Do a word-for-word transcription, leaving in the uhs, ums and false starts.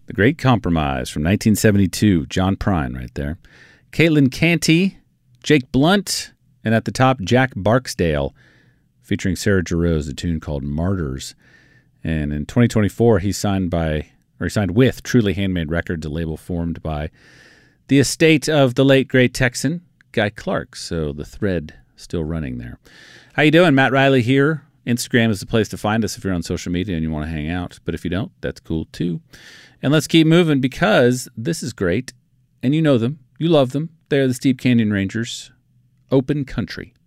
The Great Compromise from nineteen seventy-two. John Prine right there. Caitlin Canty, Jake Blunt, and at the top, Jack Barksdale, featuring Sarah Jarosz, a tune called Martyrs. And in twenty twenty-four, he signed by, or he signed with Truly Handmade Records, a label formed by the estate of the late great Texan Guy Clark. So the thread still running there. How you doing? Matt Riley here. Instagram is the place to find us if you're on social media and you want to hang out. But if you don't, that's cool too. And let's keep moving because this is great. And you know them. You love them. They're the Steep Canyon Rangers. Open Country.